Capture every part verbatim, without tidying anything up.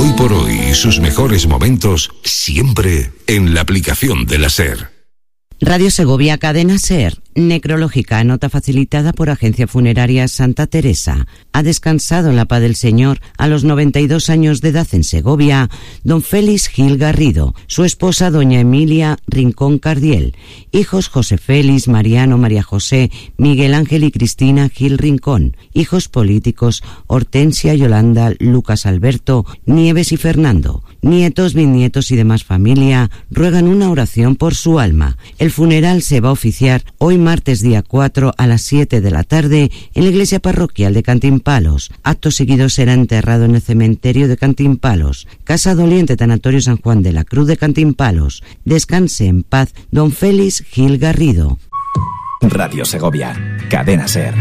Hoy por hoy y sus mejores momentos siempre en la aplicación de la SER. Radio Segovia, cadena SER. Necrológica, nota facilitada por Agencia Funeraria Santa Teresa. Ha descansado en la paz del Señor a los noventa y dos años de edad en Segovia don Félix Gil Garrido, su esposa doña Emilia Rincón Cardiel, hijos José Félix, Mariano, María José, Miguel Ángel y Cristina Gil Rincón, hijos políticos Hortensia, Yolanda, Lucas Alberto, Nieves y Fernando, nietos, bisnietos y demás familia ruegan una oración por su alma. El funeral se va a oficiar hoy martes día cuatro a las siete de la tarde en la iglesia parroquial de Cantimpalos. Acto seguido será enterrado en el cementerio de Cantimpalos. Casa Doliente, Tanatorio San Juan de la Cruz de Cantimpalos. Descanse en paz don Félix Gil Garrido. Radio Segovia, cadena SER.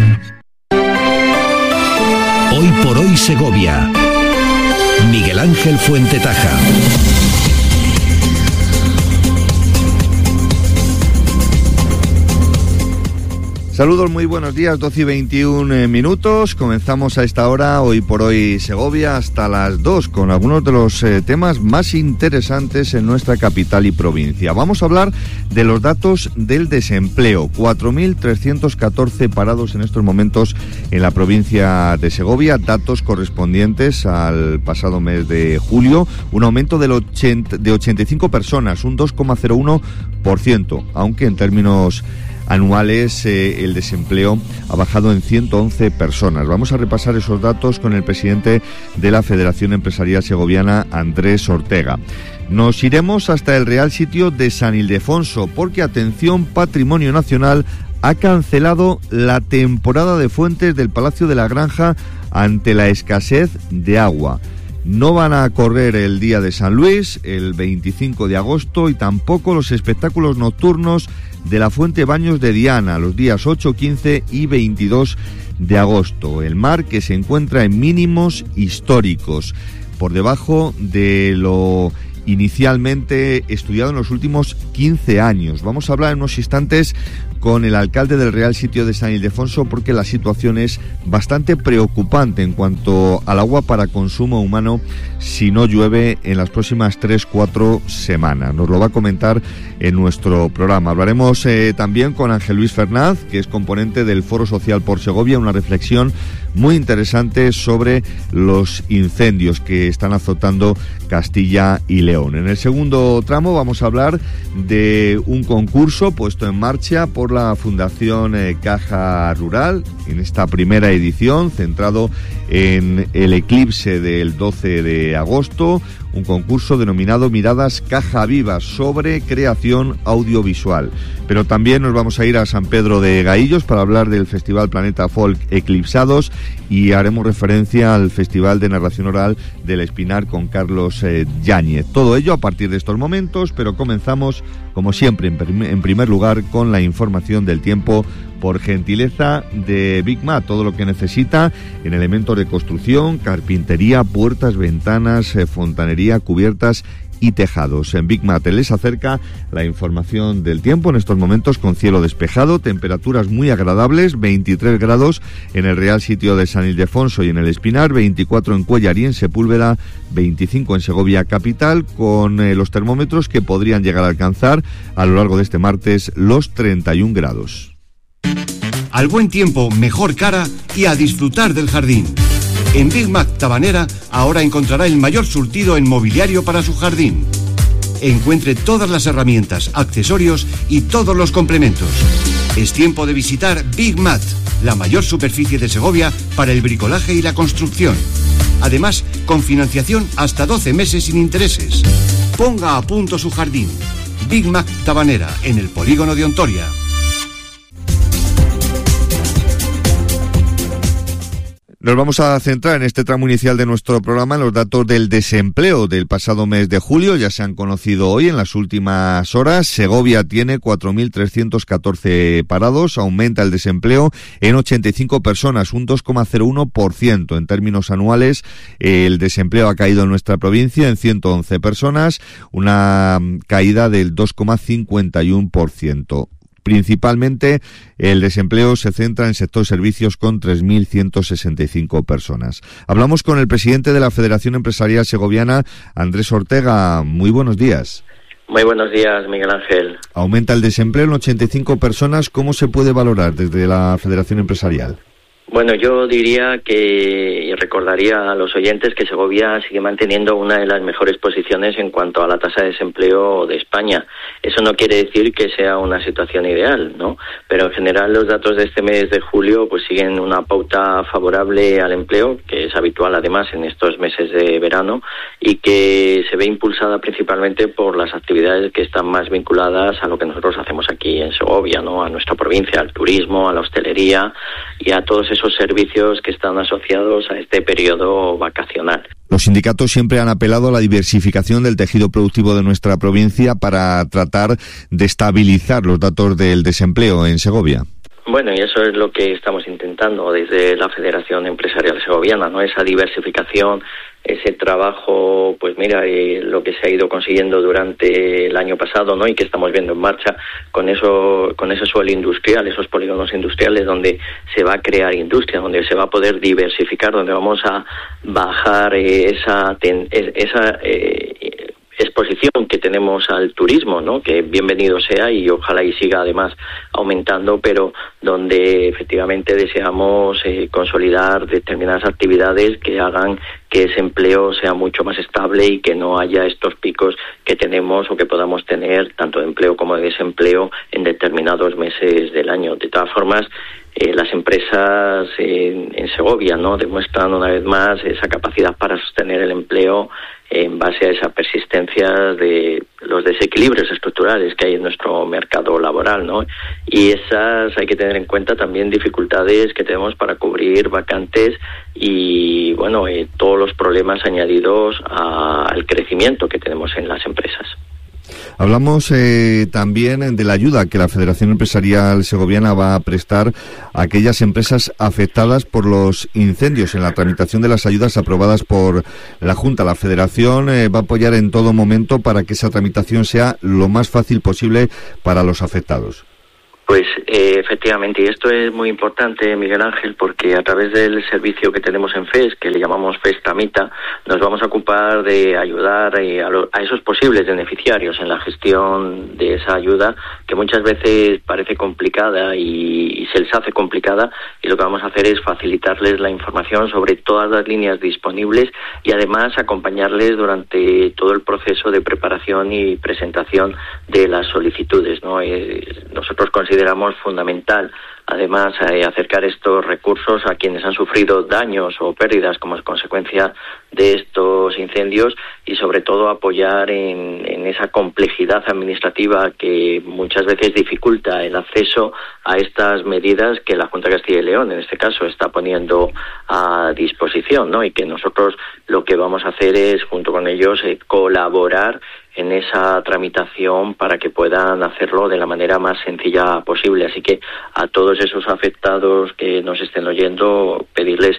Hoy por hoy Segovia. Miguel Ángel Fuentetaja. Saludos, muy buenos días, doce y veintiún minutos. Comenzamos a esta hora, hoy por hoy Segovia, hasta las dos, con algunos de los eh, temas más interesantes en nuestra capital y provincia. Vamos a hablar de los datos del desempleo. cuatro mil trescientos catorce parados en estos momentos en la provincia de Segovia, datos correspondientes al pasado mes de julio, un aumento del ochenta, de ochenta y cinco personas, un dos coma cero uno por ciento, aunque en términos anuales eh, el desempleo ha bajado en ciento once personas. Vamos a repasar esos datos con el presidente de la Federación Empresarial Segoviana, Andrés Ortega. Nos iremos hasta el Real Sitio de San Ildefonso, porque, atención, Patrimonio Nacional ha cancelado la temporada de fuentes del Palacio de la Granja ante la escasez de agua. No van a correr el Día de San Luis, el veinticinco de agosto, y tampoco los espectáculos nocturnos de la Fuente Baños de Diana, los días ocho, quince y veintidós de agosto. El mar, que se encuentra en mínimos históricos, por debajo de lo inicialmente estudiado en los últimos quince años. Vamos a hablar en unos instantes con el alcalde del Real Sitio de San Ildefonso, porque la situación es bastante preocupante en cuanto al agua para consumo humano si no llueve en las próximas tres, cuatro semanas. Nos lo va a comentar en nuestro programa. Hablaremos eh, también con Ángel Luis Fernández, que es componente del Foro Social por Segovia, una reflexión muy interesante sobre los incendios que están azotando Castilla y León. En el segundo tramo vamos a hablar de un concurso puesto en marcha por la Fundación eh, Caja Rural en esta primera edición, centrado en el eclipse del doce de agosto, un concurso denominado Miradas Caja Viva sobre creación audiovisual. Pero también nos vamos a ir a San Pedro de Gaillos para hablar del Festival Planeta Folk Eclipsados, y haremos referencia al Festival de Narración Oral del Espinar con Carlos eh, Yáñez. Todo ello a partir de estos momentos, pero comenzamos, como siempre, en, prim- en primer lugar con la información del tiempo, por gentileza de Big Mat. Todo lo que necesita en elementos de construcción, carpintería, puertas, ventanas, eh, fontanería, cubiertas y tejados. En Big Mat les acerca la información del tiempo en estos momentos, con cielo despejado, temperaturas muy agradables, veintitrés grados en el Real Sitio de San Ildefonso y en el Espinar, veinticuatro en Cuéllar y en Sepúlveda, veinticinco en Segovia capital, con eh, los termómetros que podrían llegar a alcanzar a lo largo de este martes los treinta y un grados. Al buen tiempo, mejor cara y a disfrutar del jardín. En Big Mac Tabanera ahora encontrará el mayor surtido en mobiliario para su jardín. Encuentre todas las herramientas, accesorios y todos los complementos. Es tiempo de visitar Big Mat, la mayor superficie de Segovia para el bricolaje y la construcción. Además, con financiación hasta doce meses sin intereses. Ponga a punto su jardín. Big Mac Tabanera, en el polígono de Ontoria. Nos vamos a centrar en este tramo inicial de nuestro programa en los datos del desempleo del pasado mes de julio. Ya se han conocido hoy en las últimas horas. Segovia tiene cuatro mil trescientos catorce parados, aumenta el desempleo en ochenta y cinco personas, un dos coma cero uno por ciento. En términos anuales, el desempleo ha caído en nuestra provincia en ciento once personas, una caída del dos coma cincuenta y uno por ciento. Principalmente el desempleo se centra en el sector servicios con tres mil ciento sesenta y cinco personas. Hablamos con el presidente de la Federación Empresarial Segoviana, Andrés Ortega. Muy buenos días. Muy buenos días, Miguel Ángel. Aumenta el desempleo en ochenta y cinco personas. ¿Cómo se puede valorar desde la Federación Empresarial? Bueno, yo diría que, y recordaría a los oyentes, que Segovia sigue manteniendo una de las mejores posiciones en cuanto a la tasa de desempleo de España. Eso no quiere decir que sea una situación ideal, ¿no? Pero en general los datos de este mes de julio pues siguen una pauta favorable al empleo, que es habitual además en estos meses de verano, y que se ve impulsada principalmente por las actividades que están más vinculadas a lo que nosotros hacemos aquí en Segovia, ¿no? A nuestra provincia, al turismo, a la hostelería y a todos esos esos servicios que están asociados a este periodo vacacional. Los sindicatos siempre han apelado a la diversificación del tejido productivo de nuestra provincia para tratar de estabilizar los datos del desempleo en Segovia. Bueno, y eso es lo que estamos intentando desde la Federación Empresarial Segoviana, ¿no? Esa diversificación, ese trabajo, pues mira, eh, lo que se ha ido consiguiendo durante el año pasado, ¿no? Y que estamos viendo en marcha con eso, con ese suelo industrial, esos polígonos industriales donde se va a crear industria, donde se va a poder diversificar, donde vamos a bajar eh, esa ten, esa eh, exposición que tenemos al turismo, ¿no? Que bienvenido sea y ojalá y siga además aumentando, pero donde efectivamente deseamos eh, consolidar determinadas actividades que hagan que ese empleo sea mucho más estable y que no haya estos picos que tenemos o que podamos tener tanto de empleo como de desempleo en determinados meses del año. De todas formas, eh, las empresas en, en Segovia, ¿no? Demuestran una vez más esa capacidad para sostener el empleo en base a esa persistencia de los desequilibrios estructurales que hay en nuestro mercado laboral, ¿no? Y esas hay que tener en cuenta también dificultades que tenemos para cubrir vacantes y, bueno, eh, todos los problemas añadidos a, al crecimiento que tenemos en las empresas. Hablamos eh, también de la ayuda que la Federación Empresarial Segoviana va a prestar a aquellas empresas afectadas por los incendios en la tramitación de las ayudas aprobadas por la Junta. La Federación eh, va a apoyar en todo momento para que esa tramitación sea lo más fácil posible para los afectados. Pues eh, efectivamente, y esto es muy importante, Miguel Ángel, porque a través del servicio que tenemos en F E S, que le llamamos F E S Tramita, nos vamos a ocupar de ayudar eh, a, lo, a esos posibles beneficiarios en la gestión de esa ayuda, que muchas veces parece complicada y, y se les hace complicada, y lo que vamos a hacer es facilitarles la información sobre todas las líneas disponibles y además acompañarles durante todo el proceso de preparación y presentación de las solicitudes, ¿no? Eh, nosotros consideramos Consideramos fundamental, además, eh, acercar estos recursos a quienes han sufrido daños o pérdidas como consecuencia de estos incendios y, sobre todo, apoyar en, en esa complejidad administrativa que muchas veces dificulta el acceso a estas medidas que la Junta de Castilla y León, en este caso, está poniendo a disposición, ¿no? Y que nosotros lo que vamos a hacer es, junto con ellos, eh, colaborar en esa tramitación para que puedan hacerlo de la manera más sencilla posible. Así que a todos esos afectados que nos estén oyendo, pedirles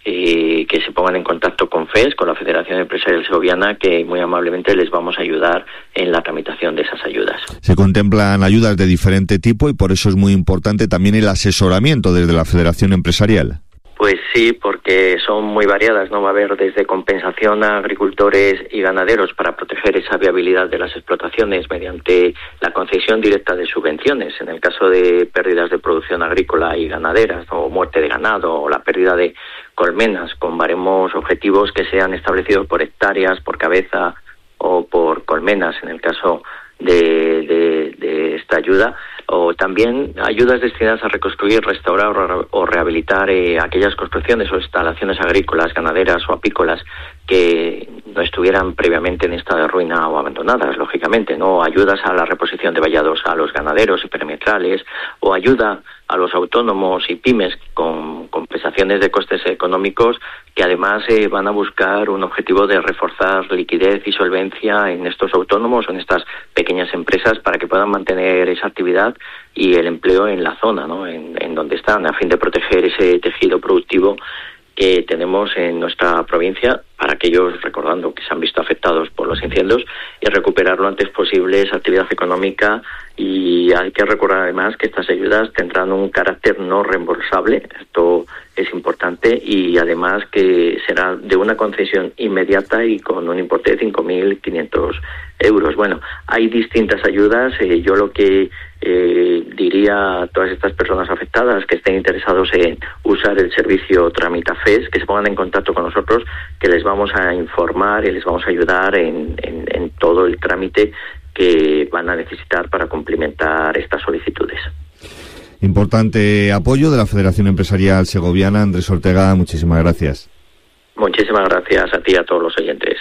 eh, que se pongan en contacto con F E S, con la Federación Empresarial Segoviana, que muy amablemente les vamos a ayudar en la tramitación de esas ayudas. Se contemplan ayudas de diferente tipo y por eso es muy importante también el asesoramiento desde la Federación Empresarial. Pues sí, porque son muy variadas, ¿no? Va a haber desde compensación a agricultores y ganaderos para proteger esa viabilidad de las explotaciones mediante la concesión directa de subvenciones, en el caso de pérdidas de producción agrícola y ganaderas, o muerte de ganado, o la pérdida de colmenas, con baremos objetivos que sean establecidos por hectáreas, por cabeza o por colmenas, en el caso de, de, de esta ayuda. O también ayudas destinadas a reconstruir, restaurar o rehabilitar eh, aquellas construcciones o instalaciones agrícolas, ganaderas o apícolas que no estuvieran previamente en estado de ruina o abandonadas, lógicamente, ¿no? Ayudas a la reposición de vallados a los ganaderos y perimetrales, o ayuda a los autónomos y pymes con compensaciones de costes económicos que además eh, van a buscar un objetivo de reforzar liquidez y solvencia en estos autónomos o en estas pequeñas empresas para que puedan mantener esa actividad y el empleo en la zona, ¿no? En, en donde están, a fin de proteger ese tejido productivo que tenemos en nuestra provincia para aquellos, recordando, que se han visto afectados por los incendios, y recuperar lo antes posible esa actividad económica. Y hay que recordar además que estas ayudas tendrán un carácter no reembolsable, esto es importante, y además que será de una concesión inmediata y con un importe de cinco mil quinientos euros. Bueno, hay distintas ayudas. Eh, yo lo que eh, diría a todas estas personas afectadas que estén interesados en usar el servicio TramitaFES, que se pongan en contacto con nosotros, que les vamos a informar y les vamos a ayudar en, en, en todo el trámite que van a necesitar para cumplimentar estas solicitudes. Importante apoyo de la Federación Empresarial Segoviana. Andrés Ortega, muchísimas gracias. Muchísimas gracias a ti y a todos los oyentes.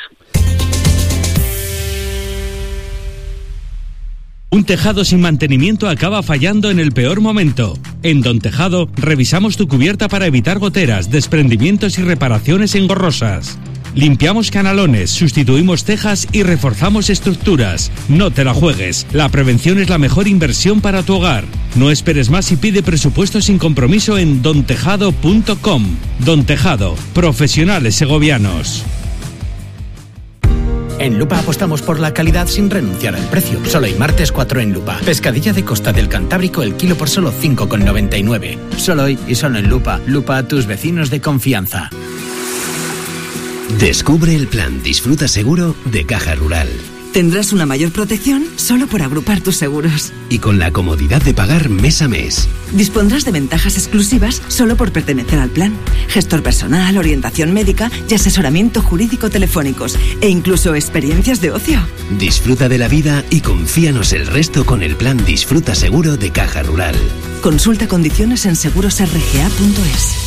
Un tejado sin mantenimiento acaba fallando en el peor momento. En Don Tejado revisamos tu cubierta para evitar goteras, desprendimientos y reparaciones engorrosas. Limpiamos canalones, sustituimos tejas y reforzamos estructuras. No te la juegues. La prevención es la mejor inversión para tu hogar. No esperes más y pide presupuesto sin compromiso en don tejado punto com. Don Tejado, profesionales segovianos. En Lupa apostamos por la calidad sin renunciar al precio. Solo hay martes cuatro en Lupa. Pescadilla de costa del Cantábrico el kilo por solo cinco con noventa y nueve. Solo hoy y solo en Lupa. Lupa, tus vecinos de confianza. Descubre el plan Disfruta Seguro de Caja Rural. Tendrás una mayor protección solo por agrupar tus seguros. Y con la comodidad de pagar mes a mes. Dispondrás de ventajas exclusivas solo por pertenecer al plan. Gestor personal, orientación médica y asesoramiento jurídico telefónicos. E incluso experiencias de ocio. Disfruta de la vida y confíanos el resto con el plan Disfruta Seguro de Caja Rural. Consulta condiciones en seguros r g a punto es.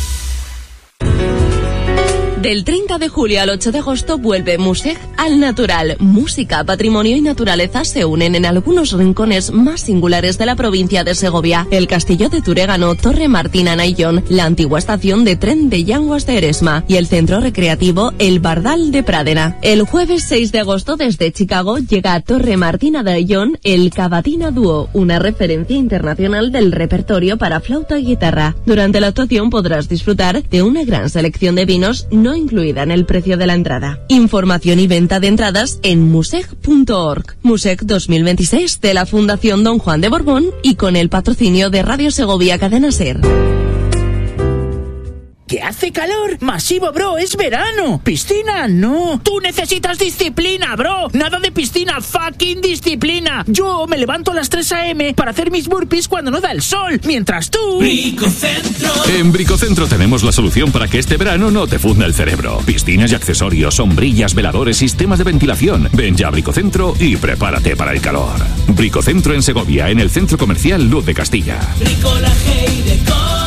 Del treinta de julio al ocho de agosto vuelve Musec al natural. Música, patrimonio y naturaleza se unen en algunos rincones más singulares de la provincia de Segovia. El Castillo de Turégano, Torre Martina Naillón, la antigua estación de tren de Llanguas de Eresma y el centro recreativo El Bardal de Pradera. El jueves seis de agosto desde Chicago llega a Torre Martina Naillón el Cavatina Dúo, una referencia internacional del repertorio para flauta y guitarra. Durante la actuación podrás disfrutar de una gran selección de vinos no incluida en el precio de la entrada. Información y venta de entradas en musec punto org. Musec dos mil veintiséis de la Fundación Don Juan de Borbón y con el patrocinio de Radio Segovia Cadena Ser. ¿Que hace calor? Masivo, bro, es verano. ¿Piscina? No. Tú necesitas disciplina, bro. Nada de piscina, fucking disciplina. Yo me levanto a las tres a eme para hacer mis burpees cuando no da el sol, mientras tú... Bricocentro. En Bricocentro tenemos la solución para que este verano no te funda el cerebro. Piscinas y accesorios, sombrillas, veladores, sistemas de ventilación. Ven ya a Bricocentro y prepárate para el calor. Bricocentro en Segovia, en el Centro Comercial Luz de Castilla. Bricolaje y decor.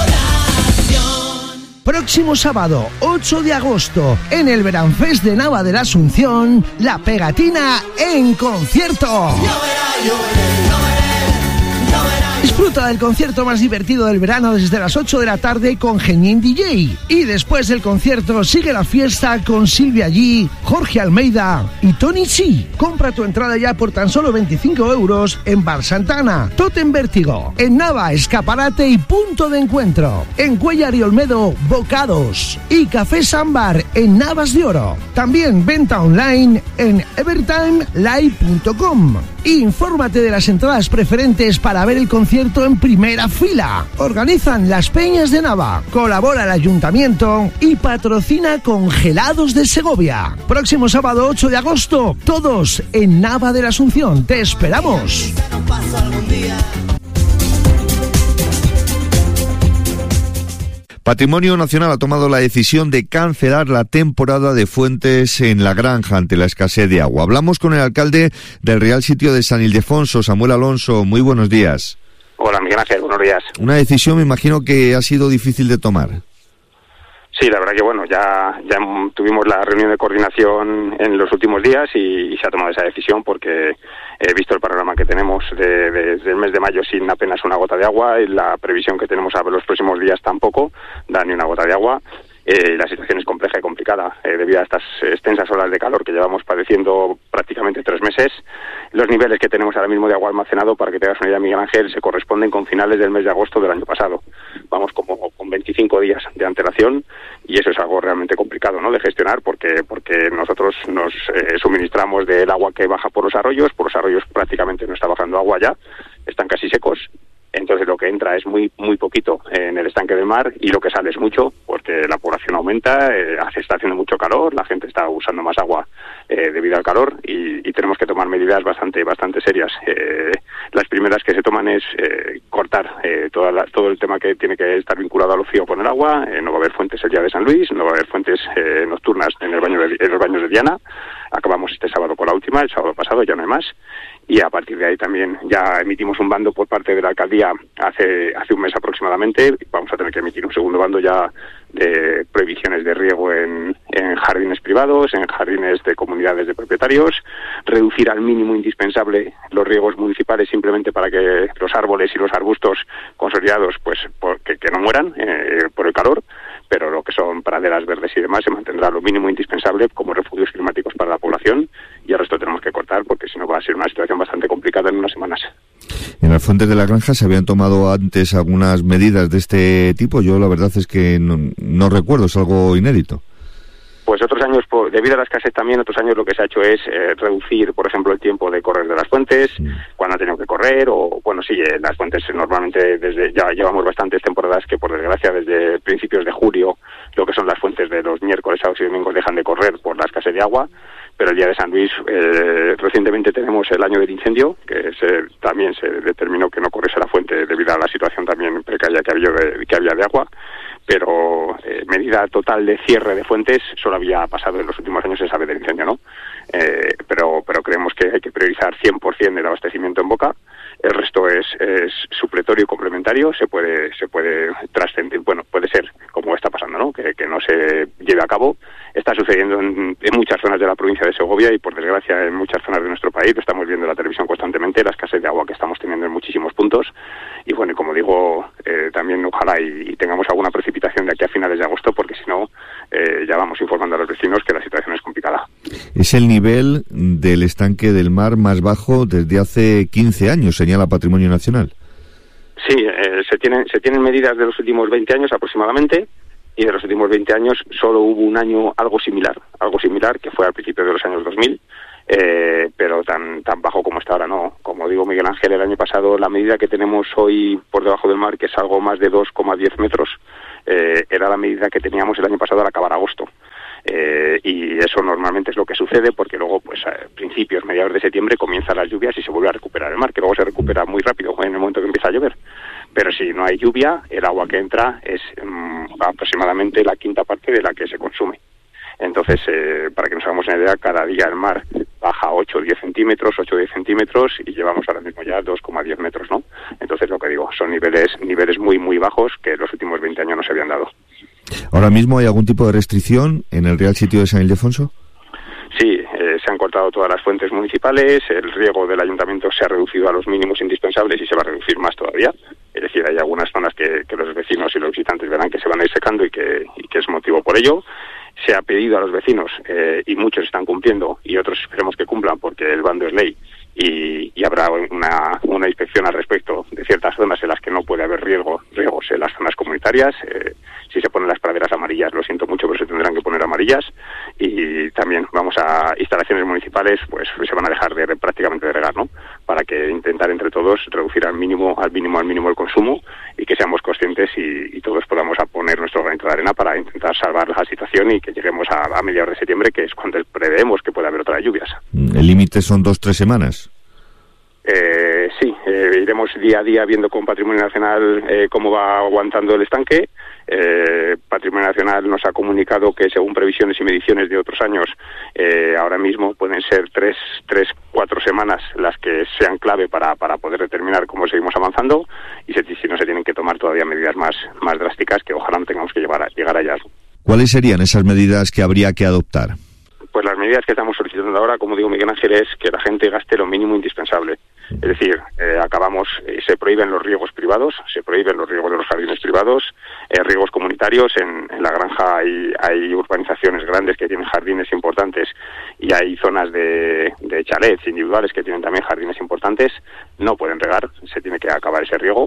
Próximo sábado, ocho de agosto, en el Veranfest de Nava de la Asunción, La Pegatina en concierto. Disfruta del concierto más divertido del verano desde las ocho de la tarde con Genín D J. Y después del concierto sigue la fiesta con Silvia G, Jorge Almeida y Tony C. Compra tu entrada ya por tan solo veinticinco euros en Bar Santana, Totem Vértigo, en Nava, Escaparate y Punto de Encuentro. En Cuellar y Olmedo, Bocados. Y Café Sambar en Navas de Oro. También venta online en evertime live punto com. Infórmate de las entradas preferentes para ver el concierto en primera fila. Organizan las Peñas de Nava, colabora el Ayuntamiento y patrocina Congelados de Segovia. Próximo sábado ocho de agosto, todos en Nava de la Asunción. Te esperamos. Patrimonio Nacional ha tomado la decisión de cancelar la temporada de fuentes en La Granja ante la escasez de agua. Hablamos con el alcalde del Real Sitio de San Ildefonso, Samuel Alonso. Muy buenos días. Hola, Miguel Ángel, buenos días. Una decisión, me imagino, que ha sido difícil de tomar. Sí, la verdad que bueno, ya, ya tuvimos la reunión de coordinación en los últimos días y, y se ha tomado esa decisión porque he visto el panorama que tenemos de, de, desde el mes de mayo sin apenas una gota de agua y la previsión que tenemos a los próximos días tampoco da ni una gota de agua. Eh, la situación es compleja y complicada eh, debido a estas extensas olas de calor que llevamos padeciendo prácticamente tres meses. Los niveles que tenemos ahora mismo de agua almacenado, para que te hagas una idea, Miguel Ángel, se corresponden con finales del mes de agosto del año pasado. vamos como con veinticinco días de antelación, y eso es algo realmente complicado, ¿no?, de gestionar, porque porque nosotros nos eh, suministramos del agua que baja por los arroyos. Por los arroyos prácticamente no está bajando agua ya, están casi secos. Entonces lo que entra es muy muy poquito en el estanque del mar, y lo que sale es mucho, porque la población aumenta, eh, hace, está haciendo mucho calor, la gente está usando más agua eh, debido al calor, y, y tenemos que tomar medidas bastante bastante serias. Eh, las primeras que se toman es eh, cortar eh, toda la, todo el tema que tiene que estar vinculado al ocio con el agua. Eh, no va a haber fuentes el día de San Luis, no va a haber fuentes eh, nocturnas en, el baño de, en los baños de Diana. Acabamos este sábado con la última, el sábado pasado ya no hay más. Y a partir de ahí también ya emitimos un bando por parte de la alcaldía hace hace un mes aproximadamente. Vamos a tener que emitir un segundo bando ya de prohibiciones de riego en, en jardines privados, en jardines de comunidades de propietarios, reducir al mínimo indispensable los riegos municipales simplemente para que los árboles y los arbustos consolidados pues por, que, que no mueran eh, por el calor, pero lo que son praderas verdes y demás se mantendrá lo mínimo indispensable como refugios climáticos para la población, y el resto tenemos que cortar porque si no va a ser una situación bastante complicada en unas semanas. En las fuentes de la granja se habían tomado antes algunas medidas de este tipo. Yo la verdad es que no, no recuerdo, es algo inédito. Pues otros años, por, debido a la escasez también, otros años lo que se ha hecho es eh, reducir, por ejemplo, el tiempo de correr de las fuentes, sí. cuando han tenido que correr, o, bueno, sí, eh, las fuentes normalmente desde ya llevamos bastantes temporadas que, por desgracia, desde principios de julio, lo que son las fuentes de los miércoles, sábados y domingos dejan de correr por la escasez de agua, pero el día de San Luis, eh, recientemente tenemos el año del incendio, que se, también se determinó que no corriese la fuente debido a la situación también precaria que había de, que había de agua, pero eh, medida total de cierre de fuentes solo había pasado en los últimos años esa vez del incendio, ¿no? Eh, pero pero creemos que hay que priorizar cien por ciento el abastecimiento en boca. El resto es, es supletorio y complementario. Se puede se puede trascender, bueno, puede ser como está pasando, ¿no? Que, que no se lleve a cabo. Está sucediendo en, en muchas zonas de la provincia de Segovia y, por desgracia, en muchas zonas de nuestro país. Lo estamos viendo en la televisión constantemente, la escasez de agua que estamos teniendo en muchísimos puntos. Y bueno, y como digo, eh, también ojalá y, y tengamos alguna precipitación de aquí a finales de agosto, porque si no, eh, ya vamos informando a los vecinos que la situación es complicada. Es el nivel del estanque del mar más bajo desde hace quince años, señala Patrimonio Nacional. Sí, eh, se tienen se tienen medidas de los últimos veinte años aproximadamente, y de los últimos veinte años solo hubo un año algo similar, algo similar que fue al principio de los años dos mil, eh, pero tan tan bajo como está ahora no. Como digo, Miguel Ángel, el año pasado la medida que tenemos hoy por debajo del mar, que es algo más de dos coma diez metros, eh, era la medida que teníamos el año pasado al acabar agosto. Eh, y eso normalmente es lo que sucede, porque luego, pues a principios, mediados de septiembre comienzan las lluvias y se vuelve a recuperar el mar, que luego se recupera muy rápido en el momento que empieza a llover. Pero si no hay lluvia, el agua que entra es um, aproximadamente la quinta parte de la que se consume. Entonces, eh, para que nos hagamos una idea, cada día el mar baja ocho o diez centímetros, ocho o diez centímetros, y llevamos ahora mismo ya dos coma diez metros, ¿no? Entonces, lo que digo, son niveles niveles muy, muy bajos que en los últimos veinte años no se habían dado. ¿Ahora mismo hay algún tipo de restricción en el Real Sitio de San Ildefonso? Sí, eh, se han cortado todas las fuentes municipales, el riego del ayuntamiento se ha reducido a los mínimos indispensables y se va a reducir más todavía. Es decir, hay algunas zonas que, que los vecinos y los visitantes verán que se van a ir secando y que, y que es motivo por ello. Se ha pedido a los vecinos, eh, y muchos están cumpliendo, y otros esperemos que cumplan porque el bando es ley, y, y habrá una, una inspección al respecto de ciertas zonas en las que no puede haber riego, riegos en las zonas comunitarias. Eh, si se ponen las praderas amarillas, lo siento mucho, pero se tendrán que poner amarillas. Y también vamos a instalaciones municipales, pues se van a dejar de prácticamente de regar, ¿no? Para que intentar entre todos reducir al mínimo, al mínimo, al mínimo el consumo, y que seamos conscientes y, y todos podamos a poner nuestro granito de arena para intentar salvar la situación y que lleguemos a, a mediados de septiembre, que es cuando preveemos que puede haber otras lluvias. ¿El límite son dos, tres semanas? Eh, sí, eh, iremos día a día viendo con Patrimonio Nacional eh, cómo va aguantando el estanque. Eh, Patrimonio Nacional nos ha comunicado que, según previsiones y mediciones de otros años, eh, ahora mismo pueden ser tres, tres, cuatro semanas las que sean clave para, para poder determinar cómo seguimos avanzando, y si, si no se tienen que tomar todavía medidas más, más drásticas, que ojalá no tengamos que llevar a, llegar allá. ¿Cuáles serían esas medidas que habría que adoptar? Pues las medidas que estamos solicitando ahora, como digo, Miguel Ángel, es que la gente gaste lo mínimo indispensable. Es decir, eh, acabamos, eh, se prohíben los riegos privados, se prohíben los riegos de los jardines privados, eh, riegos comunitarios. En, en la granja hay, hay urbanizaciones grandes que tienen jardines importantes, y hay zonas de, de chalets individuales que tienen también jardines importantes. No pueden regar, se tiene que acabar ese riego.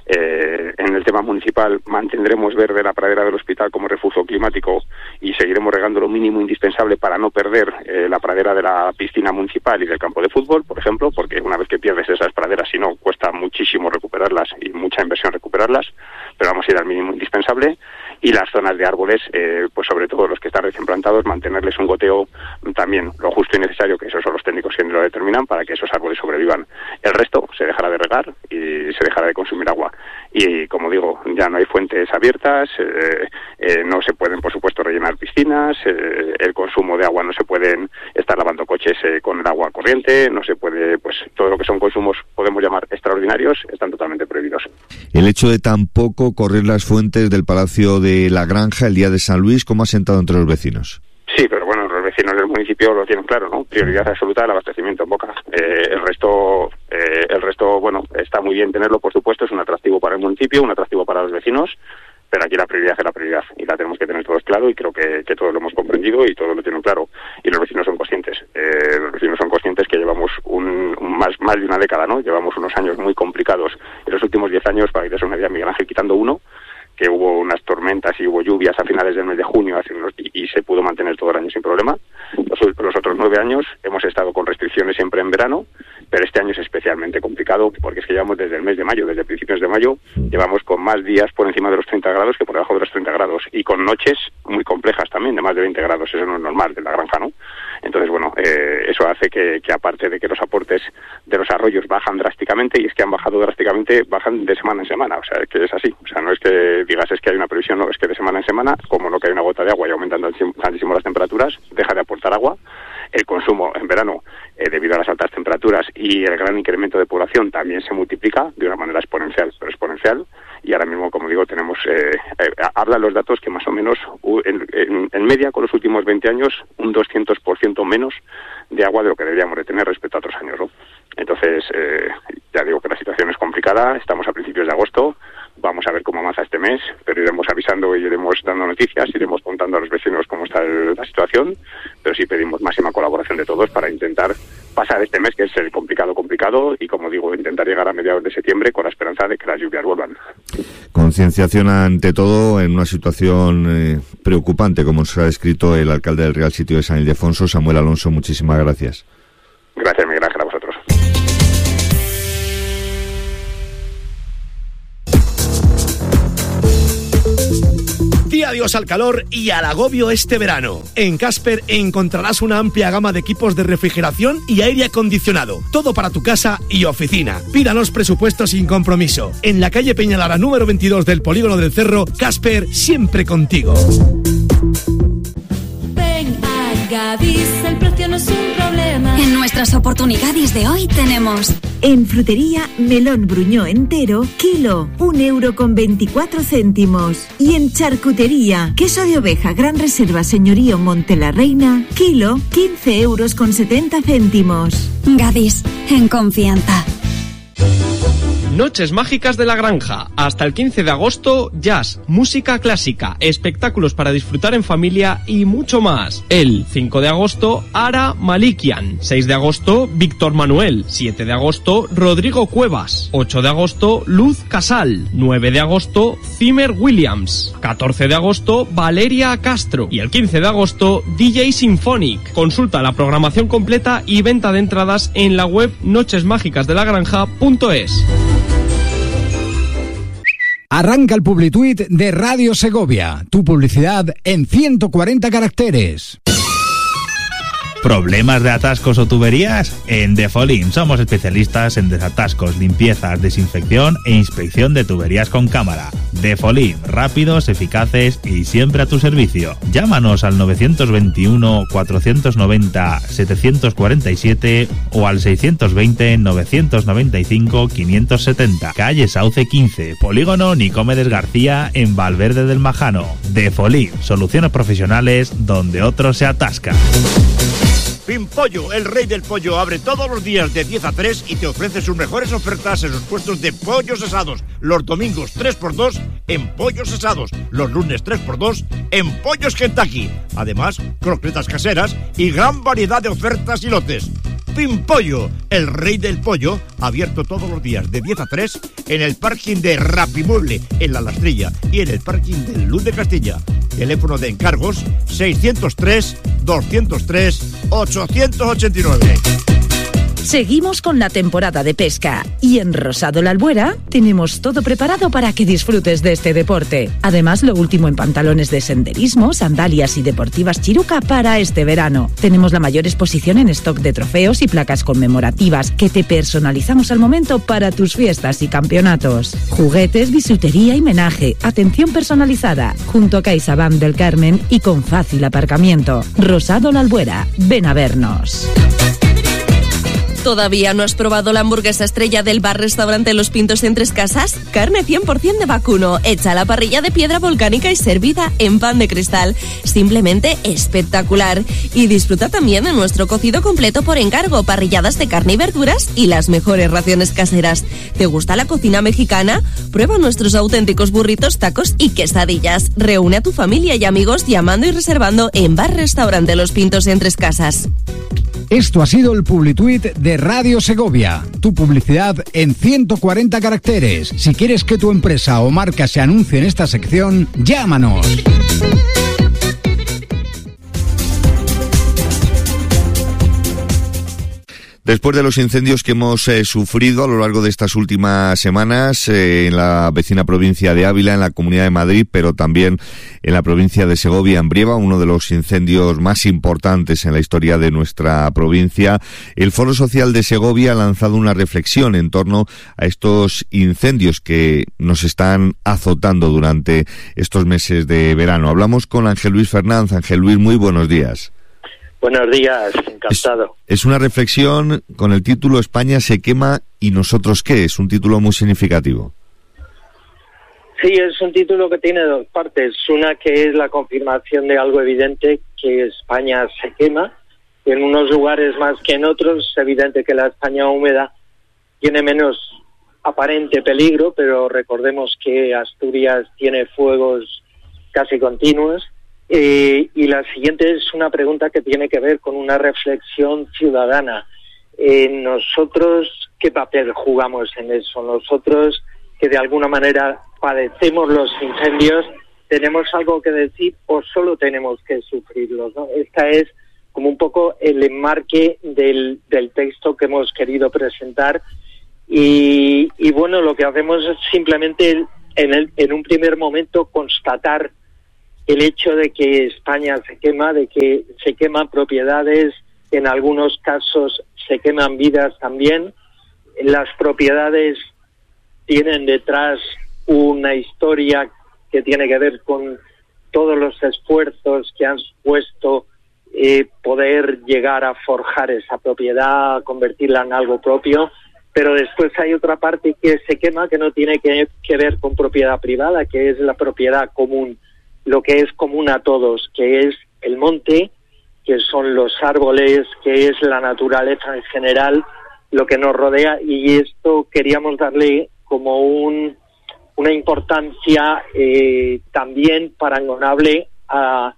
Eh, en el tema municipal mantendremos verde la pradera del hospital como refugio climático y seguiremos regando lo mínimo indispensable para no perder eh, la pradera de la piscina municipal y del campo de fútbol, por ejemplo, porque una vez que pierdes esas praderas, si no, cuesta muchísimo recuperarlas y mucha inversión recuperarlas, pero vamos a ir al mínimo indispensable. Y las zonas de árboles, eh, pues sobre todo los que están recién plantados, mantenerles un goteo también lo justo y necesario, que esos son los técnicos que lo determinan, para que esos árboles sobrevivan. El resto se dejará de regar y se dejará de consumir agua. Y como digo, ya no hay fuentes abiertas, eh, eh, no se pueden, por supuesto, rellenar piscinas, eh, el consumo de agua no se pueden estar lavando coches eh, con el agua corriente, no se puede, pues todo lo que son consumos, podemos llamar extraordinarios, están totalmente prohibidos. El hecho de tampoco correr las fuentes del Palacio de la Granja el día de San Luis, ¿cómo ha sentado entre los vecinos? Sí, pero bueno, los vecinos del municipio lo tienen claro, ¿no? Prioridad absoluta el abastecimiento en Boca. Eh, el resto, eh, el resto, bueno, está muy bien tenerlo, por supuesto, es un atractivo para el municipio, un atractivo para los vecinos, pero aquí la prioridad es la prioridad y la tenemos que tener todos claro y creo que, que todos lo hemos comprendido y todos lo tienen claro y los vecinos son conscientes. Eh, los vecinos son conscientes que llevamos un, un más, más de una década, ¿no? Llevamos unos años muy complicados. En los últimos diez años, para que te des una idea, Miguel Ángel, quitando uno, que hubo unas tormentas y hubo lluvias a finales del mes de junio hace unos, y, y se pudo mantener todo el año sin problema. Los, los otros nueve años hemos estado con restricciones siempre en verano, pero este año es especialmente complicado porque es que llevamos desde el mes de mayo, desde principios de mayo, llevamos con más días por encima de los treinta grados que por debajo de los treinta grados y con noches muy complejas también, de más de veinte grados, eso no es normal de la granja, ¿no? Entonces, bueno, eh, eso hace que, que aparte de que los aportes de los arroyos bajan drásticamente, y es que han bajado drásticamente, bajan de semana en semana, o sea, que es así, o sea, no es que digas es que hay una previsión, no, es que de semana en semana, como no que hay una gota de agua y aumentan tantísimo las temperaturas, deja de aportar agua. El consumo en verano, eh, debido a las altas temperaturas y el gran incremento de población, también se multiplica de una manera exponencial, pero exponencial. Y ahora mismo, como digo, tenemos, eh, eh, hablan los datos que más o menos, en, en, en media, con los últimos veinte años, un doscientos por ciento menos de agua de lo que deberíamos de tener respecto a otros años, ¿no? Entonces, eh, ya digo que la situación es complicada, estamos a principios de agosto, vamos a ver cómo avanza este mes, pero iremos avisando y iremos dando noticias, iremos contando a los vecinos cómo está el, la situación, pero sí pedimos máxima colaboración de todos para intentar pasar este mes, que es el complicado, complicado, y como digo, intentar llegar a mediados de septiembre con la esperanza de que las lluvias vuelvan. Concienciación ante todo en una situación eh, preocupante, como nos ha descrito el alcalde del Real Sitio de San Ildefonso, Samuel Alonso. Muchísimas gracias. Gracias, Miguel Ángel, a vosotros. Di adiós al calor y al agobio este verano. En Casper encontrarás una amplia gama de equipos de refrigeración y aire acondicionado. Todo para tu casa y oficina. Pídanos presupuestos sin compromiso. En la calle Peñalara número veintidós del Polígono del Cerro, Casper, siempre contigo. Ven a Gadis, el precio no es un problema. En nuestras oportunidades de hoy tenemos... En frutería, melón bruñó entero, kilo, un euro con veinticuatro céntimos. Y en charcutería, queso de oveja Gran Reserva Señorío Monte la Reina, kilo, quince euros con setenta céntimos. Gadis, en confianza. Noches mágicas de la granja. Hasta el quince de agosto, jazz, música clásica, espectáculos para disfrutar en familia y mucho más. El cinco de agosto, Ara Malikian. seis de agosto, Víctor Manuel. siete de agosto, Rodrigo Cuevas. ocho de agosto, Luz Casal. nueve de agosto, Zimmer Williams. catorce de agosto, Valeria Castro. Y el quince de agosto, D J Symphonic. Consulta la programación completa y venta de entradas en la web noches mágicas de la granja punto es. Arranca el Publituit de Radio Segovia. Tu publicidad en ciento cuarenta caracteres. ¿Problemas de atascos o tuberías? En Defolim somos especialistas en desatascos, limpiezas, desinfección e inspección de tuberías con cámara. Defolim, rápidos, eficaces y siempre a tu servicio. Llámanos al nueve dos uno, cuatro nueve cero, siete cuatro siete o al seis dos cero, nueve nueve cinco, cinco siete cero. Calle Sauce quince, Polígono Nicomedes García en Valverde del Majano. Defolim, soluciones profesionales donde otros se atascan. Pimpollo, el rey del pollo, abre todos los días de diez a tres y te ofrece sus mejores ofertas en sus puestos de pollos asados. Los domingos tres por dos en pollos asados. Los lunes tres por dos en pollos Kentucky. Además, croquetas caseras y gran variedad de ofertas y lotes. Pimpollo, el rey del pollo, abierto todos los días de diez a tres en el parking de Rapimueble, en La Lastrilla, y en el parking de Luz de Castilla. Teléfono de encargos seiscientos tres, doscientos tres, ochocientos ochenta y nueve. Seguimos con la temporada de pesca y en Rosado La Albuera tenemos todo preparado para que disfrutes de este deporte. Además, lo último en pantalones de senderismo, sandalias y deportivas Chiruca para este verano. Tenemos la mayor exposición en stock de trofeos y placas conmemorativas que te personalizamos al momento para tus fiestas y campeonatos. Juguetes, bisutería y menaje, atención personalizada, junto a CaixaBank del Carmen y con fácil aparcamiento. Rosado La Albuera, ven a vernos. ¿Todavía no has probado la hamburguesa estrella del bar-restaurante Los Pintos en Tres Casas? Carne cien por ciento de vacuno, hecha a la parrilla de piedra volcánica y servida en pan de cristal. Simplemente espectacular. Y disfruta también de nuestro cocido completo por encargo, parrilladas de carne y verduras y las mejores raciones caseras. ¿Te gusta la cocina mexicana? Prueba nuestros auténticos burritos, tacos y quesadillas. Reúne a tu familia y amigos llamando y reservando en bar-restaurante Los Pintos en Tres Casas. Esto ha sido el Publituit de Radio Segovia. Tu publicidad en ciento cuarenta caracteres. Si quieres que tu empresa o marca se anuncie en esta sección, llámanos. Después de los incendios que hemos eh, sufrido a lo largo de estas últimas semanas eh, en la vecina provincia de Ávila, en la Comunidad de Madrid, pero también en la provincia de Segovia, en Brieva, uno de los incendios más importantes en la historia de nuestra provincia, el Foro Social de Segovia ha lanzado una reflexión en torno a estos incendios que nos están azotando durante estos meses de verano. Hablamos con Ángel Luis Fernández. Ángel Luis, muy buenos días. Buenos días, encantado. Es, es una reflexión con el título España se quema y nosotros qué, es un título muy significativo. Sí, es un título que tiene dos partes. Una que es la confirmación de algo evidente, que España se quema. En unos lugares más que en otros, es evidente que la España húmeda tiene menos aparente peligro, pero recordemos que Asturias tiene fuegos casi continuos. Eh, y la siguiente es una pregunta que tiene que ver con una reflexión ciudadana. Eh, nosotros, ¿qué papel jugamos en eso? Nosotros, que de alguna manera padecemos los incendios, ¿tenemos algo que decir o solo tenemos que sufrirlos, ¿no? Esta es como un poco el enmarque del, del texto que hemos querido presentar y, y bueno, lo que hacemos es simplemente en, el, en un primer momento constatar el hecho de que España se quema, de que se queman propiedades, en algunos casos se queman vidas también. Las propiedades tienen detrás una historia que tiene que ver con todos los esfuerzos que han supuesto eh, poder llegar a forjar esa propiedad, a convertirla en algo propio, pero después hay otra parte que se quema que no tiene que, que ver con propiedad privada, que es la propiedad común, lo que es común a todos, que es el monte, que son los árboles, que es la naturaleza en general, lo que nos rodea, y esto queríamos darle como un, una importancia eh, también parangonable a,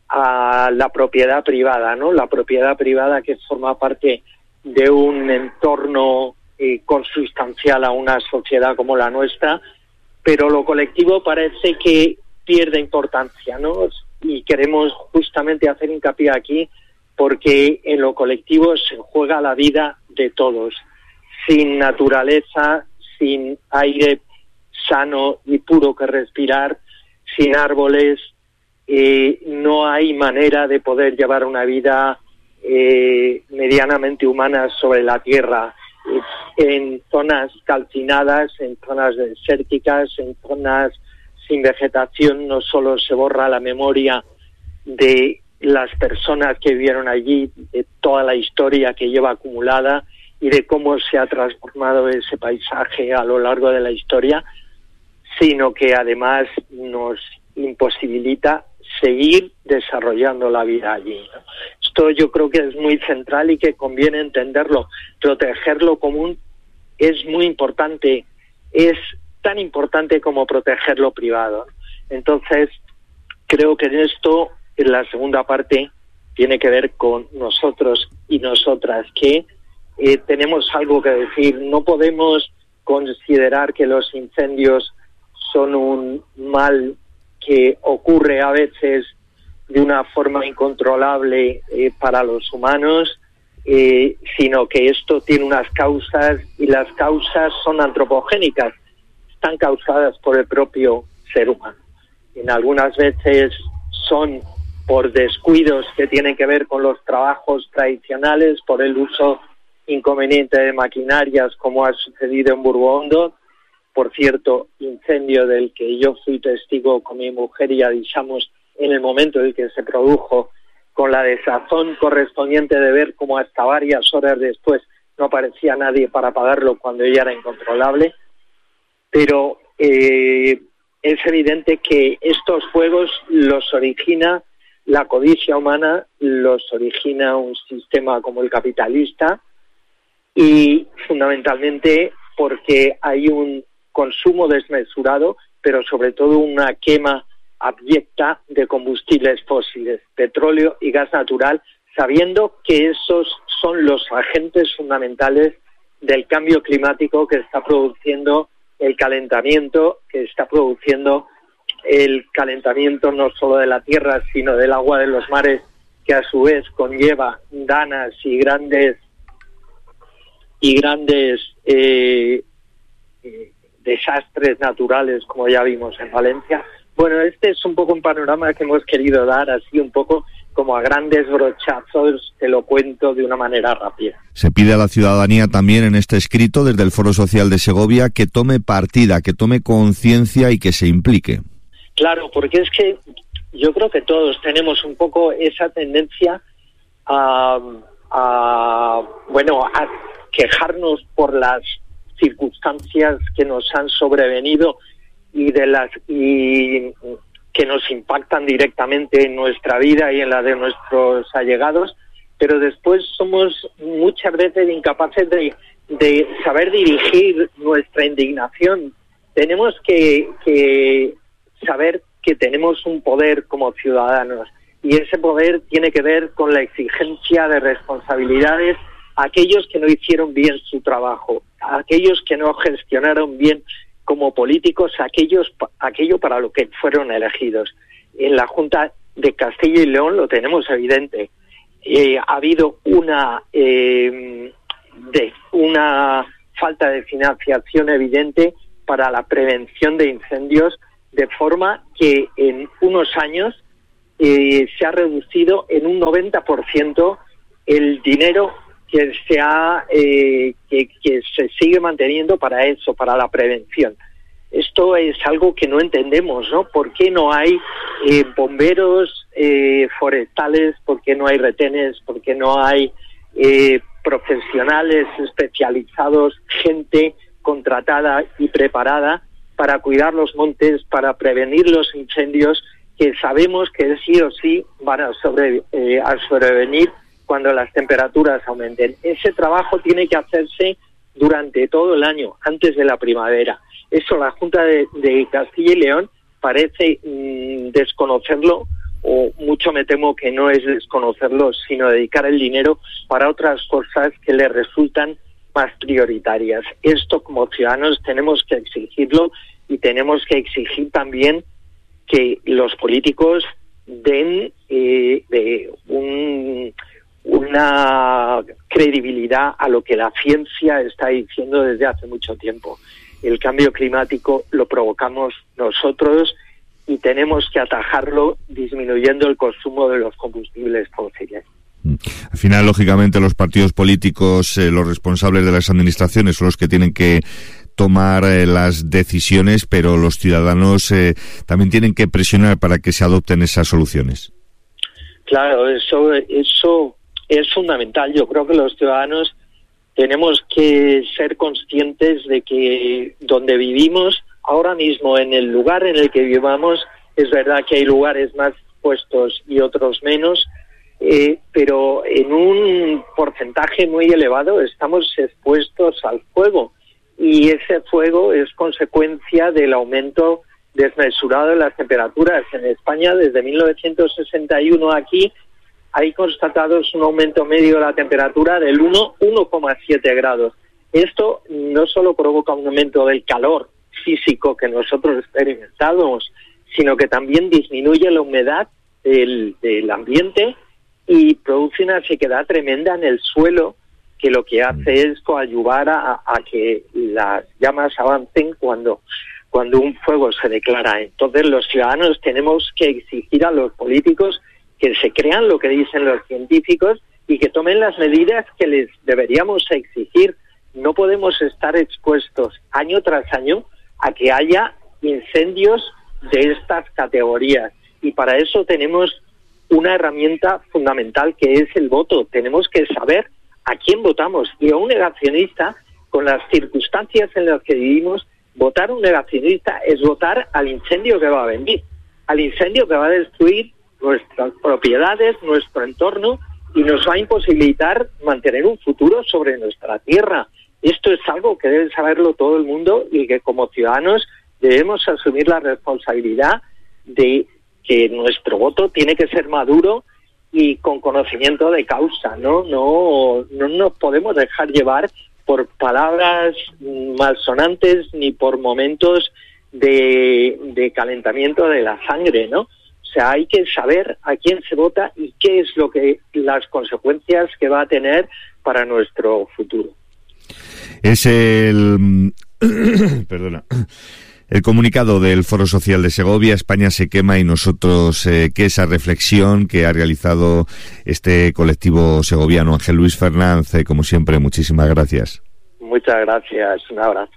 a la propiedad privada, ¿no? La propiedad privada que forma parte de un entorno eh, consustancial a una sociedad como la nuestra, pero lo colectivo parece que pierde importancia, ¿no? Y queremos justamente hacer hincapié aquí porque en lo colectivo se juega la vida de todos. Sin naturaleza, sin aire sano y puro que respirar, sin árboles, eh, no hay manera de poder llevar una vida eh, medianamente humana sobre la tierra. En zonas calcinadas, en zonas desérticas, en zonas sin vegetación, no solo se borra la memoria de las personas que vivieron allí, de toda la historia que lleva acumulada y de cómo se ha transformado ese paisaje a lo largo de la historia, sino que además nos imposibilita seguir desarrollando la vida allí, ¿no? Esto yo creo que es muy central y que conviene entenderlo. Proteger lo común es muy importante, es tan importante como proteger lo privado. Entonces, creo que en esto, en la segunda parte, tiene que ver con nosotros y nosotras, que eh, tenemos algo que decir. No podemos considerar que los incendios son un mal que ocurre a veces de una forma incontrolable eh, para los humanos, eh, sino que esto tiene unas causas, y las causas son antropogénicas, están causadas por el propio ser humano. En algunas veces son por descuidos que tienen que ver con los trabajos tradicionales, por el uso inconveniente de maquinarias, como ha sucedido en Burgondo. Por cierto, incendio del que yo fui testigo con mi mujer y avisamos en el momento en el que se produjo, con la desazón correspondiente de ver cómo hasta varias horas después no aparecía nadie para apagarlo cuando ya era incontrolable. Pero eh, es evidente que estos fuegos los origina la codicia humana, los origina un sistema como el capitalista, y fundamentalmente porque hay un consumo desmesurado, pero sobre todo una quema abyecta de combustibles fósiles, petróleo y gas natural, sabiendo que esos son los agentes fundamentales del cambio climático que está produciendo el calentamiento, que está produciendo el calentamiento no solo de la tierra, sino del agua de los mares, que a su vez conlleva danas y grandes y grandes eh, eh, desastres naturales, como ya vimos en Valencia. Bueno, este es un poco un panorama que hemos querido dar así un poco como a grandes brochazos, te lo cuento de una manera rápida. Se pide a la ciudadanía también en este escrito desde el Foro Social de Segovia que tome partida, que tome conciencia y que se implique. Claro, porque es que yo creo que todos tenemos un poco esa tendencia a, a bueno, a quejarnos por las circunstancias que nos han sobrevenido y de las y que nos impactan directamente en nuestra vida y en la de nuestros allegados, pero después somos muchas veces incapaces de, de saber dirigir nuestra indignación. Tenemos que, que saber que tenemos un poder como ciudadanos, y ese poder tiene que ver con la exigencia de responsabilidades a aquellos que no hicieron bien su trabajo, a aquellos que no gestionaron bien como políticos aquellos aquello para lo que fueron elegidos. En la Junta de Castilla y León lo tenemos evidente. Eh, ha habido una eh, de una falta de financiación evidente para la prevención de incendios, de forma que en unos años eh, se ha reducido en un noventa por ciento el dinero que se ha eh, que, que se sigue manteniendo para eso, para la prevención. Esto es algo que no entendemos, ¿no? ¿Por qué no hay eh, bomberos eh, forestales? ¿Por qué no hay retenes? ¿Por qué no hay eh, profesionales especializados, gente contratada y preparada para cuidar los montes, para prevenir los incendios, que sabemos que sí o sí van a, sobre, eh, a sobrevenir cuando las temperaturas aumenten? Ese trabajo tiene que hacerse durante todo el año, antes de la primavera. Eso la Junta de, de Castilla y León parece mmm, desconocerlo, o mucho me temo que no es desconocerlo, sino dedicar el dinero para otras cosas que le resultan más prioritarias. Esto, como ciudadanos, tenemos que exigirlo, y tenemos que exigir también que los políticos den eh, de un... una credibilidad a lo que la ciencia está diciendo desde hace mucho tiempo. El cambio climático lo provocamos nosotros y tenemos que atajarlo disminuyendo el consumo de los combustibles fósiles. Al final, lógicamente, los partidos políticos, eh, los responsables de las administraciones, son los que tienen que tomar eh, las decisiones, pero los ciudadanos eh, también tienen que presionar para que se adopten esas soluciones. Claro, eso, eso es fundamental. Yo creo que los ciudadanos tenemos que ser conscientes de que donde vivimos, ahora mismo, en el lugar en el que vivamos, es verdad que hay lugares más expuestos y otros menos, eh, pero en un porcentaje muy elevado estamos expuestos al fuego, y ese fuego es consecuencia del aumento desmesurado de las temperaturas. En España, desde mil novecientos sesenta y uno aquí, hay constatados un aumento medio de la temperatura del uno coma siete grados. Esto no solo provoca un aumento del calor físico que nosotros experimentamos, sino que también disminuye la humedad del, del ambiente y produce una sequedad tremenda en el suelo, que lo que hace es coadyuvar a, a que las llamas avancen cuando, cuando un fuego se declara. Entonces los ciudadanos tenemos que exigir a los políticos que se crean lo que dicen los científicos y que tomen las medidas que les deberíamos exigir. No podemos estar expuestos año tras año a que haya incendios de estas categorías. Y para eso tenemos una herramienta fundamental que es el voto. Tenemos que saber a quién votamos. Y a un negacionista, con las circunstancias en las que vivimos, votar a un negacionista es votar al incendio que va a venir, al incendio que va a destruir nuestras propiedades, nuestro entorno, y nos va a imposibilitar mantener un futuro sobre nuestra tierra. Esto es algo que debe saberlo todo el mundo y que como ciudadanos debemos asumir la responsabilidad de que nuestro voto tiene que ser maduro y con conocimiento de causa, ¿no? No, no nos podemos dejar llevar por palabras malsonantes ni por momentos de, de calentamiento de la sangre, ¿no? O sea, hay que saber a quién se vota y qué es lo que las consecuencias que va a tener para nuestro futuro. Es el perdona el comunicado del Foro Social de Segovia, España se quema y nosotros, eh, que esa reflexión que ha realizado este colectivo segoviano. Ángel Luis Fernández, eh, como siempre, muchísimas gracias. Muchas gracias, un abrazo.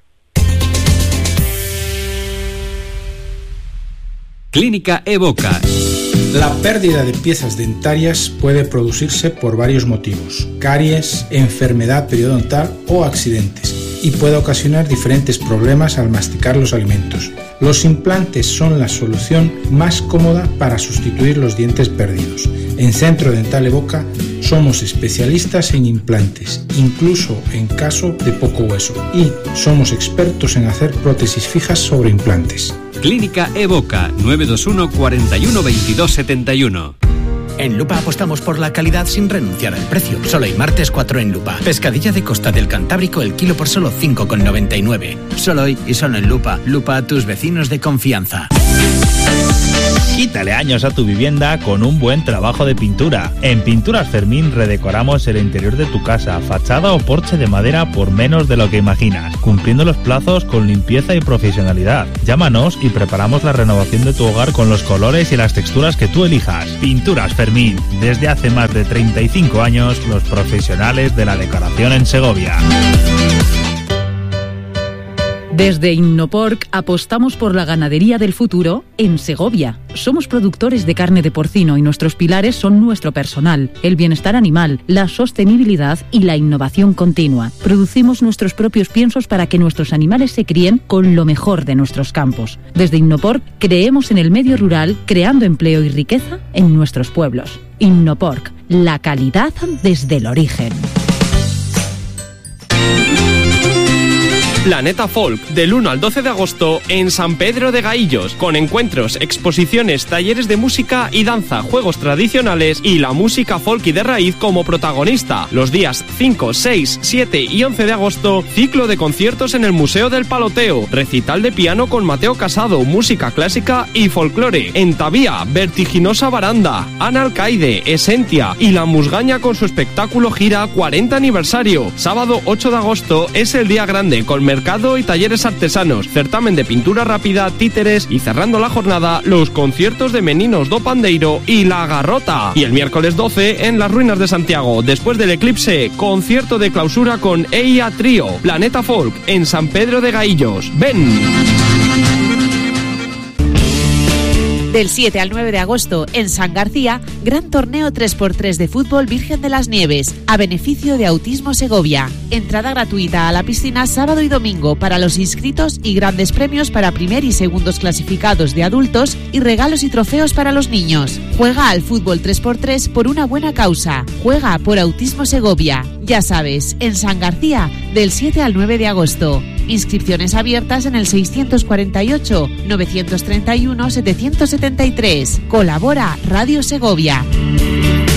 Clínica Evoca. La pérdida de piezas dentarias puede producirse por varios motivos: caries, enfermedad periodontal o accidentes, y puede ocasionar diferentes problemas al masticar los alimentos. Los implantes son la solución más cómoda para sustituir los dientes perdidos. En Centro Dental Evoca somos especialistas en implantes, incluso en caso de poco hueso, y somos expertos en hacer prótesis fijas sobre implantes. Clínica Evoca, nueve dos uno, cuatro uno, veintidós setenta y uno. En Lupa apostamos por la calidad sin renunciar al precio. Solo hay martes cuatro en Lupa. Pescadilla de costa del Cantábrico el kilo por solo cinco con noventa y nueve. Solo hoy y solo en Lupa. Lupa, a tus vecinos de confianza. Quítale años a tu vivienda con un buen trabajo de pintura. En Pinturas Fermín redecoramos el interior de tu casa, fachada o porche de madera por menos de lo que imaginas, cumpliendo los plazos con limpieza y profesionalidad. Llámanos y preparamos la renovación de tu hogar con los colores y las texturas que tú elijas. Pinturas Fermín, desde hace más de treinta y cinco años, los profesionales de la decoración en Segovia. Desde Innoporc apostamos por la ganadería del futuro en Segovia. Somos productores de carne de porcino y nuestros pilares son nuestro personal, el bienestar animal, la sostenibilidad y la innovación continua. Producimos nuestros propios piensos para que nuestros animales se críen con lo mejor de nuestros campos. Desde Innoporc creemos en el medio rural, creando empleo y riqueza en nuestros pueblos. Innoporc, la calidad desde el origen. Planeta Folk, del uno al doce de agosto en San Pedro de Gaillos, con encuentros, exposiciones, talleres de música y danza, juegos tradicionales y la música folk y de raíz como protagonista. Los días cinco, seis, siete y once de agosto, ciclo de conciertos en el Museo del Paloteo, recital de piano con Mateo Casado, música clásica y folclore, Entavía, Vertiginosa Baranda, Ana Alcaide, Esentia y La Musgaña con su espectáculo gira cuarenta aniversario. Sábado ocho de agosto es el día grande con mercado y talleres artesanos, certamen de pintura rápida, títeres y cerrando la jornada, los conciertos de Meninos do Pandeiro y La Garrota. Y el miércoles doce en las Ruinas de Santiago, después del eclipse, concierto de clausura con Eia Trío, Planeta Folk en San Pedro de Gaillos. ¡Ven! Del siete al nueve de agosto, en San García, gran torneo tres por tres de fútbol Virgen de las Nieves, a beneficio de Autismo Segovia. Entrada gratuita a la piscina sábado y domingo para los inscritos y grandes premios para primer y segundos clasificados de adultos y regalos y trofeos para los niños. Juega al fútbol tres por tres por una buena causa. Juega por Autismo Segovia. Ya sabes, en San García, del siete al nueve de agosto. Inscripciones abiertas en el seiscientos cuarenta y ocho, novecientos treinta y uno, setecientos setenta y tres. Colabora Radio Segovia.